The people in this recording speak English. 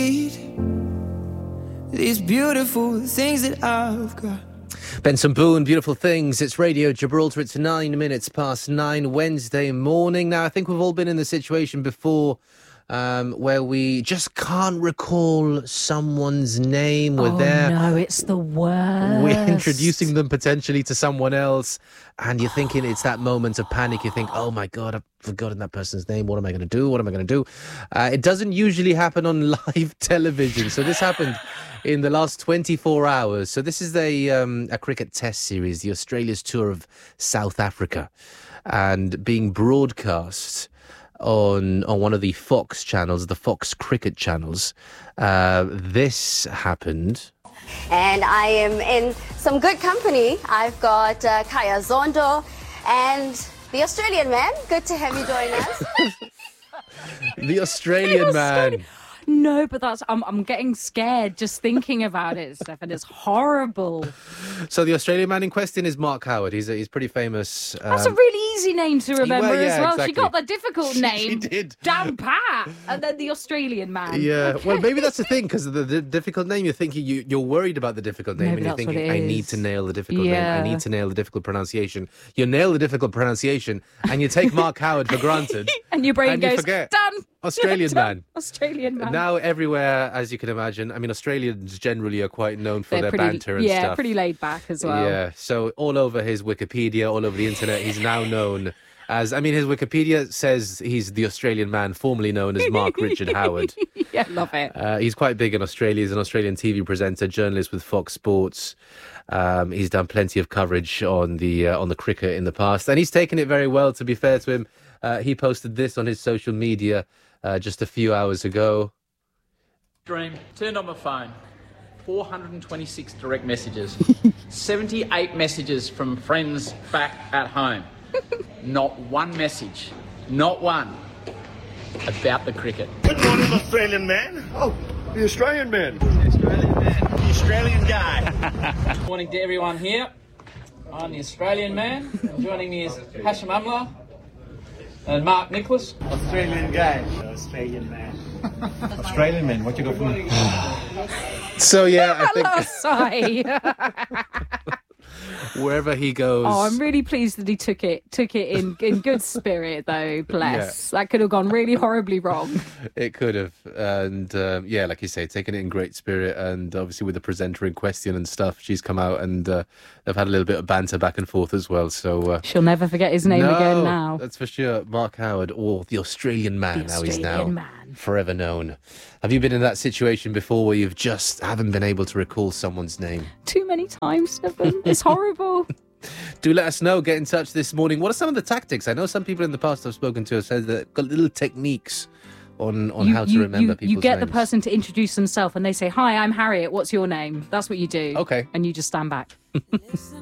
need these beautiful things that I've got. Benson Boone, Beautiful Things. It's Radio Gibraltar. It's 9 minutes past 9 Wednesday morning. Now, I think we've all been in the situation before where we just can't recall someone's name. No, it's the worst. We're introducing them potentially to someone else, and you're thinking it's that moment of panic. You think, oh my God, I've forgotten that person's name. What am I going to do? What am I going to do? It doesn't usually happen on live television. So this happened in the last 24 hours. So this is a cricket test series, the Australia's tour of South Africa, and being broadcast on one of the Fox channels, the Fox cricket channels. This happened. And I am in some good company. I've got Kaya Zondo and the Australian man. Good to have you join us. The Australian man. No, but I'm getting scared just thinking about it, Stefan. It's horrible. So the Australian man in question is Mark Howard. He's pretty famous. That's a really easy name to remember as well. Exactly. She got the difficult name. She did. Down pat. And then the Australian man. Yeah, well, maybe that's the thing, because of the difficult name, you're thinking, you're worried about the difficult name, Maybe and you're that's what thinking, it I need is. to nail the difficult name, Yeah. I need to nail the difficult pronunciation. You nail the difficult pronunciation, and you take Mark Howard for granted. And your brain And you goes, forget. done. Australian Done. man. Australian man. Now everywhere, as you can imagine, I mean, Australians generally are quite known for their banter and stuff. Yeah, pretty laid back as well. Yeah, so all over his Wikipedia, all over the internet, he's now known as, I mean, his Wikipedia says he's the Australian man formerly known as Mark Richard Howard. Yeah, love it. He's quite big in Australia. He's an Australian TV presenter, journalist with Fox Sports. He's done plenty of coverage on the cricket in the past, and he's taken it very well, to be fair to him. He posted this on his social media just a few hours ago. Dream, turned on my phone, 426 direct messages, 78 messages from friends back at home. Not one message, not one, about the cricket. Good morning, Australian man. Oh, the Australian man. The Australian guy. Morning to everyone here. I'm the Australian man. And joining me is Hashim Amla and Mark Nicholas. Australian guy. Australian man. Australian man, what you got for me? So yeah, I think Last sigh. wherever he goes, Oh, I'm really pleased that he took it in good spirit, though. Bless. That could have gone really horribly wrong. it could have, and yeah, like you say, taken it in great spirit, and obviously with the presenter in question and stuff, she's come out and they've had a little bit of banter back and forth as well. So She'll never forget his name again now. That's for sure. Mark Howard, or the Australian man, The how he's now Australian man. forever known. Have you been in that situation before where you've just haven't been able to recall someone's name? Too many times, Stefan. It's horrible. Do let us know. Get in touch this morning. What are some of the tactics? I know some people in the past I've spoken to have said that they've got little techniques on how to remember people's names. You get the person to introduce themselves and they say, "Hi, I'm Harriet. What's your name?" That's what you do. Okay. And you just stand back.